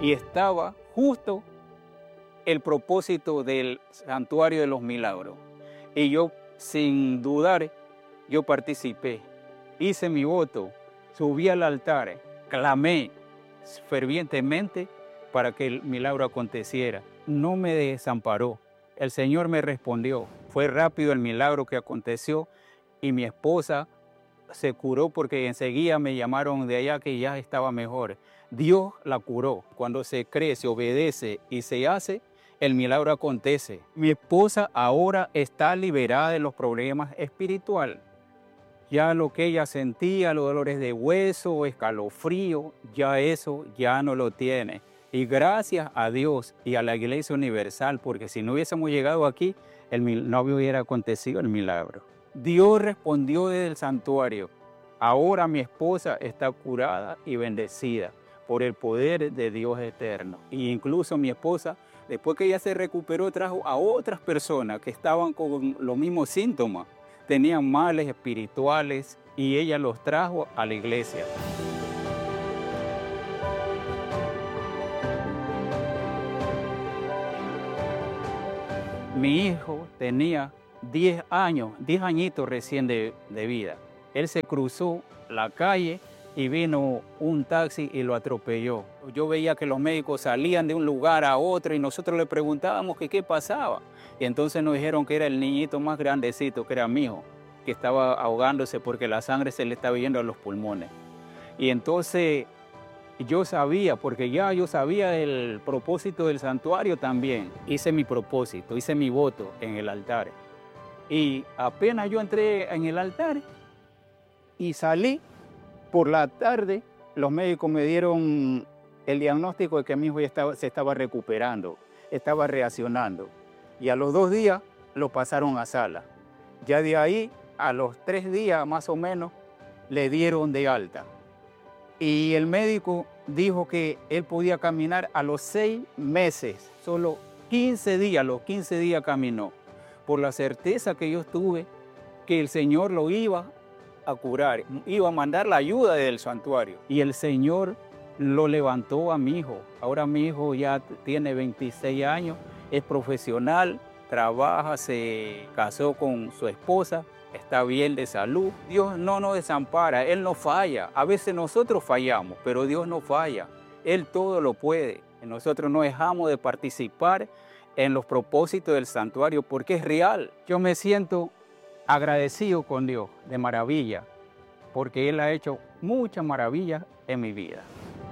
y estaba justo el propósito del Santuario de los Milagros. Y yo, sin dudar, yo participé, hice mi voto, subí al altar, clamé fervientemente para que el milagro aconteciera. No me desamparó, el Señor me respondió. Fue rápido el milagro que aconteció y mi esposa se curó porque enseguida me llamaron de allá que ya estaba mejor. Dios la curó. Cuando se cree, se obedece y se hace, el milagro acontece. Mi esposa ahora está liberada de los problemas espirituales. Ya lo que ella sentía, los dolores de hueso, escalofrío, ya eso ya no lo tiene. Y gracias a Dios y a la Iglesia Universal, porque si no hubiésemos llegado aquí, no hubiera acontecido el milagro. Dios respondió desde el santuario. Ahora mi esposa está curada y bendecida por el poder de Dios eterno. Y incluso mi esposa, después que ella se recuperó, trajo a otras personas que estaban con los mismos síntomas. Tenían males espirituales y ella los trajo a la iglesia. Mi hijo tenía 10 años, 10 añitos recién de vida. Él se cruzó la calle y vino un taxi y lo atropelló. Yo veía que los médicos salían de un lugar a otro y nosotros le preguntábamos que qué pasaba. Y entonces nos dijeron que era el niñito más grandecito, que era mi hijo, que estaba ahogándose porque la sangre se le estaba yendo a los pulmones. Y entonces yo sabía, porque ya yo sabía el propósito del santuario también. Hice mi propósito, hice mi voto en el altar. Y apenas yo entré en el altar y salí, por la tarde los médicos me dieron el diagnóstico de que mi hijo ya se estaba recuperando, estaba reaccionando. Y a los 2 días lo pasaron a sala. Ya de ahí, a los 3 días más o menos, le dieron de alta. Y el médico dijo que él podía caminar a los 6 meses, solo 15 días, los 15 días caminó, por la certeza que yo tuve que el Señor lo iba a curar, iba a mandar la ayuda del santuario. Y el Señor lo levantó a mi hijo. Ahora mi hijo ya tiene 26 años, es profesional, trabaja, se casó con su esposa, está bien de salud. Dios no nos desampara, Él no falla. A veces nosotros fallamos, pero Dios no falla. Él todo lo puede. Nosotros no dejamos de participar en los propósitos del santuario porque es real. Yo me siento agradecido con Dios de maravilla, porque Él ha hecho muchas maravillas en mi vida.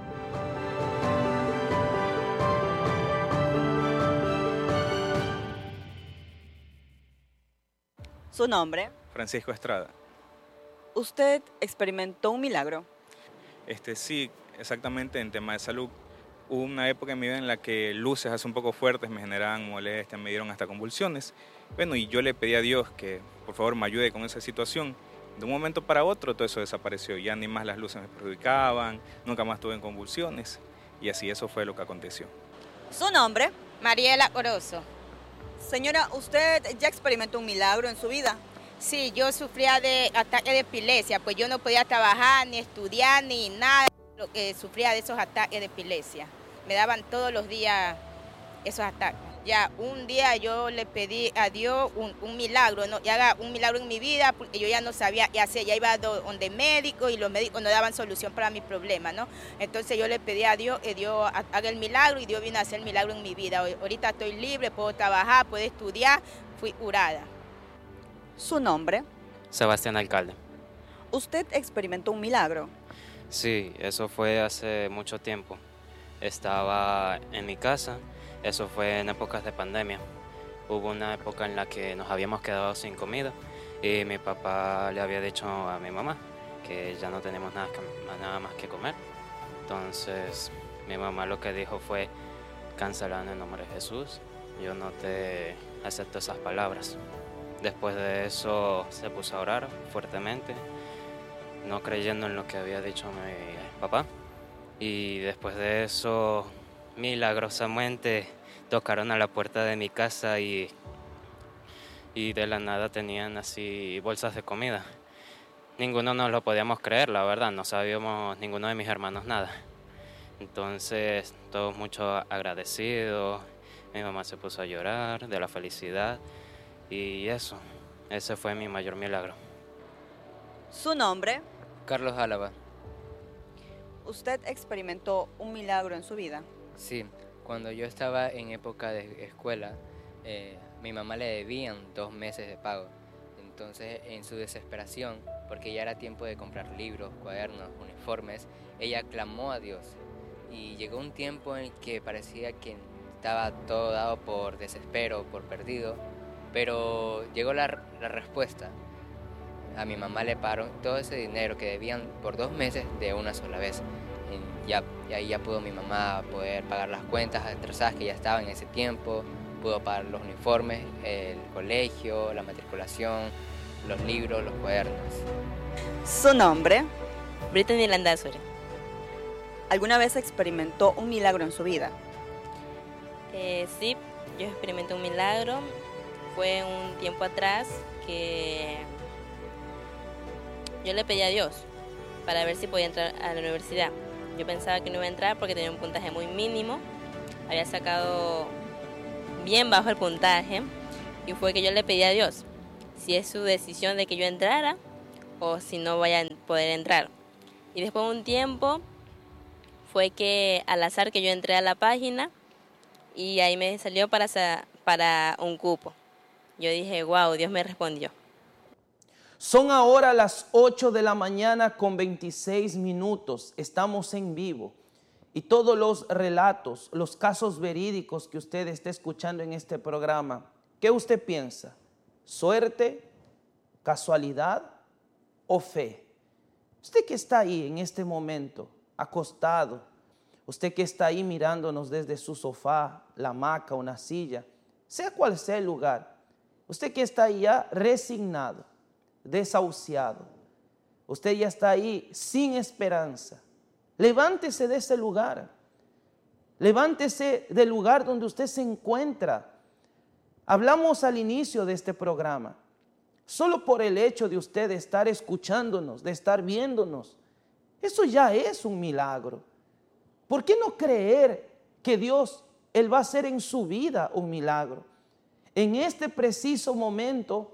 ¿Su nombre? Francisco Estrada. ¿Usted experimentó un milagro? Sí, exactamente en tema de salud. Hubo una época en mi vida en la que luces así un poco fuertes me generaban molestias, me dieron hasta convulsiones. Bueno, y yo le pedí a Dios que por favor me ayude con esa situación. De un momento para otro todo eso desapareció. Ya ni más las luces me perjudicaban, nunca más tuve convulsiones. Y así eso fue lo que aconteció. ¿Su nombre? Mariela Orozo. Señora, ¿usted ya experimentó un milagro en su vida? Sí, yo sufría de ataques de epilepsia, pues yo no podía trabajar, ni estudiar, ni nada. Sufría de esos ataques de epilepsia. Me daban todos los días esos ataques. Ya un día yo le pedí a Dios un milagro, ¿no? Y haga un milagro en mi vida, porque yo ya no sabía qué hacer. Ya iba donde médicos y los médicos no daban solución para mi problema, ¿no? Entonces yo le pedí a Dios que Dios haga el milagro y Dios vino a hacer el milagro en mi vida. Ahorita estoy libre, puedo trabajar, puedo estudiar, fui curada. ¿Su nombre? Sebastián Alcalde. ¿Usted experimentó un milagro? Sí, eso fue hace mucho tiempo. Estaba en mi casa, eso fue en épocas de pandemia. Hubo una época en la que nos habíamos quedado sin comida y mi papá le había dicho a mi mamá que ya no tenemos nada más que comer. Entonces mi mamá lo que dijo fue: cancela en el nombre de Jesús, yo no te acepto esas palabras. Después de eso se puso a orar fuertemente, no creyendo en lo que había dicho mi papá. Y después de eso, milagrosamente, tocaron a la puerta de mi casa y de la nada tenían así bolsas de comida. Ninguno nos lo podíamos creer, la verdad, no sabíamos ninguno de mis hermanos nada. Entonces todos mucho agradecidos, mi mamá se puso a llorar de la felicidad y eso, ese fue mi mayor milagro. ¿Su nombre? Carlos Álava. ¿Usted experimentó un milagro en su vida? Sí, cuando yo estaba en época de escuela, mi mamá le debían 2 meses de pago. Entonces, en su desesperación, porque ya era tiempo de comprar libros, cuadernos, uniformes, ella clamó a Dios. Y llegó un tiempo en el que parecía que estaba todo dado por desespero, por perdido, pero llegó la respuesta. A mi mamá le pagaron todo ese dinero que debían por 2 meses de una sola vez. Y ahí ya pudo mi mamá poder pagar las cuentas atrasadas que ya estaban en ese tiempo, pudo pagar los uniformes, el colegio, la matriculación, los libros, los cuadernos. ¿Su nombre? Brittany Landazuri. ¿Alguna vez experimentó un milagro en su vida? Sí, yo experimenté un milagro. Fue un tiempo atrás que yo le pedí a Dios para ver si podía entrar a la universidad. Yo pensaba que no iba a entrar porque tenía un puntaje muy mínimo. Había sacado bien bajo el puntaje y fue que yo le pedí a Dios si es su decisión de que yo entrara o si no voy a poder entrar. Y después de un tiempo fue que al azar que yo entré a la página y ahí me salió para un cupo. Yo dije, wow, Dios me respondió. Son ahora las 8 de la mañana con 26 minutos. Estamos en vivo. Y todos los relatos, los casos verídicos que usted está escuchando en este programa, ¿qué usted piensa? ¿Suerte, casualidad o fe? Usted que está ahí en este momento, acostado, usted que está ahí mirándonos desde su sofá, la hamaca, una silla, sea cual sea el lugar, usted que está ahí ya resignado, desahuciado, usted ya está ahí sin esperanza, levántese de ese lugar, levántese del lugar donde usted se encuentra. Hablamos al inicio de este programa, solo por el hecho de usted estar escuchándonos, de estar viéndonos, eso ya es un milagro. ¿Por qué no creer que Dios, Él va a hacer en su vida un milagro? En este preciso momento,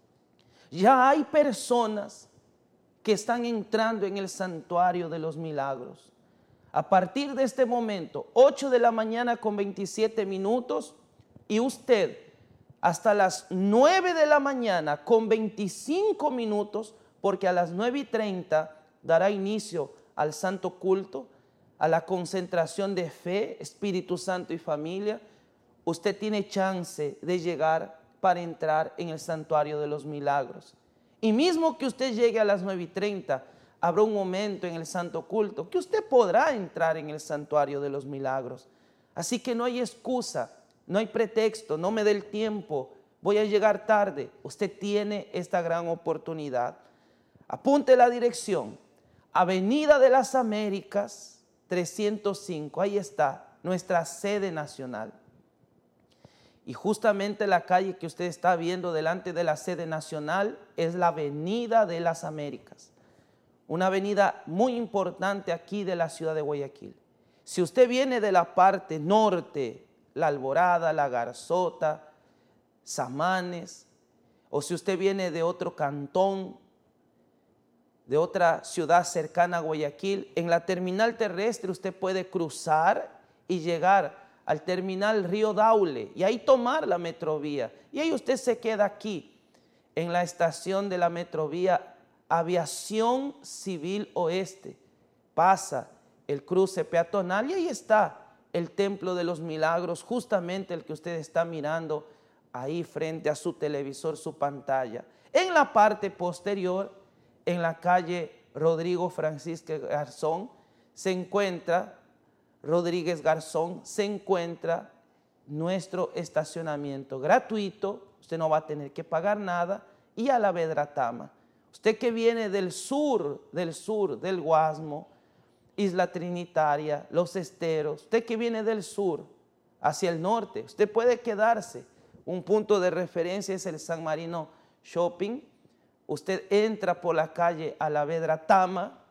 ya hay personas que están entrando en el santuario de los milagros. A partir de este momento, 8 de la mañana con 27 minutos, y usted hasta las 9 de la mañana con 25 minutos, porque a las 9:30 dará inicio al santo culto, a la concentración de fe, Espíritu Santo y familia. Usted tiene chance de llegar para entrar en el santuario de los milagros. Y mismo que usted llegue a las 9:30, habrá un momento en el santo culto que usted podrá entrar en el santuario de los milagros. Así que no hay excusa, no hay pretexto, no me dé el tiempo, voy a llegar tarde. Usted tiene esta gran oportunidad. Apunte la dirección, Avenida de las Américas 305, ahí está nuestra sede nacional. Y justamente la calle que usted está viendo delante de la sede nacional es la Avenida de las Américas. Una avenida muy importante aquí de la ciudad de Guayaquil. Si usted viene de la parte norte, La Alborada, La Garzota, Samanes, o si usted viene de otro cantón, de otra ciudad cercana a Guayaquil, en la terminal terrestre usted puede cruzar y llegar al terminal Río Daule y ahí tomar la metrovía. Y ahí usted se queda aquí, en la estación de la metrovía Aviación Civil Oeste. Pasa el cruce peatonal y ahí está el Templo de los Milagros, justamente el que usted está mirando ahí frente a su televisor, su pantalla. En la parte posterior, en la calle Rodrigo Francisco Garzón, se encuentra nuestro estacionamiento gratuito. Usted no va a tener que pagar nada. Y a la Vedratama. Usted que viene del sur, del Guasmo, Isla Trinitaria, Los Esteros, usted que viene del sur hacia el norte, usted puede quedarse. Un punto de referencia es el San Marino Shopping. Usted entra por la calle a la Vedratama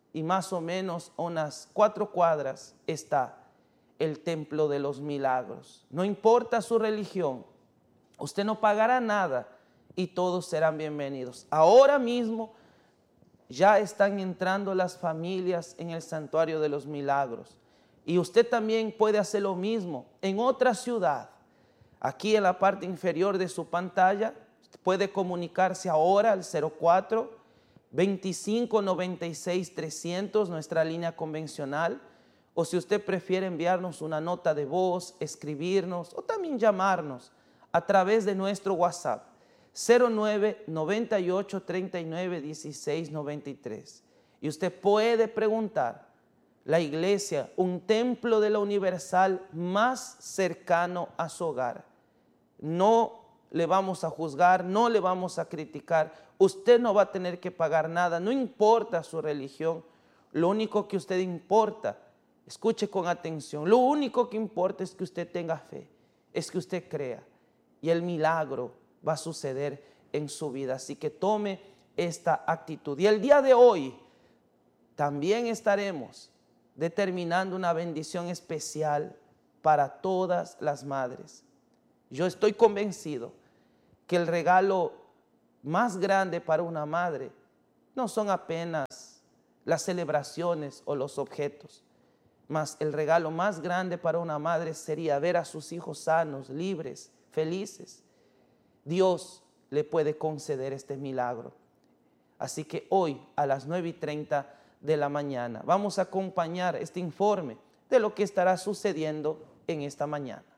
y más o menos a unas 4 cuadras está el Templo de los Milagros. No importa su religión, usted no pagará nada y todos serán bienvenidos. Ahora mismo ya están entrando las familias en el Santuario de los Milagros y usted también puede hacer lo mismo en otra ciudad. Aquí en la parte inferior de su pantalla puede comunicarse ahora al 04 25 96 300, nuestra línea convencional, o si usted prefiere enviarnos una nota de voz, escribirnos o también llamarnos a través de nuestro WhatsApp 09 98 39 16 93. Y usted puede preguntar: la iglesia, un templo de la Universal más cercano a su hogar. No le vamos a juzgar, no le vamos a criticar. Usted no va a tener que pagar nada, no importa su religión. Lo único que usted importa, escuche con atención, lo único que importa es que usted tenga fe, es que usted crea y el milagro va a suceder en su vida. Así que tome esta actitud. Y el día de hoy también estaremos determinando una bendición especial para todas las madres. Yo estoy convencido que el regalo más grande para una madre no son apenas las celebraciones o los objetos, mas el regalo más grande para una madre sería ver a sus hijos sanos, libres, felices. Dios le puede conceder este milagro. Así que hoy a las 9:30 de la mañana vamos a acompañar este informe de lo que estará sucediendo en esta mañana.